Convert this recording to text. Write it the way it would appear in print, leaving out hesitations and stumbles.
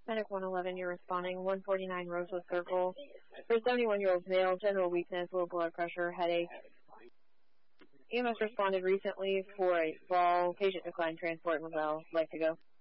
Medic 111, you're responding. 149 Rosewood Circle. For 71-year-old male, general weakness, low blood pressure, headache. EMS responded recently for a fall. Patient declined transport and was like to go.